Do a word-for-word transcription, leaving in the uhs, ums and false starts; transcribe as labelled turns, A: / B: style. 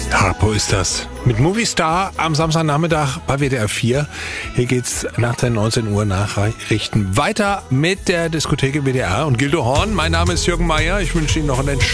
A: Harpo ist das. Mit Movistar am Samstagnachmittag bei W D R vier. Hier geht's nach den neunzehn Uhr Nachrichten weiter mit der Diskothek W D R und Gildo Horn. Mein Name ist Jürgen Meier. Ich wünsche Ihnen noch einen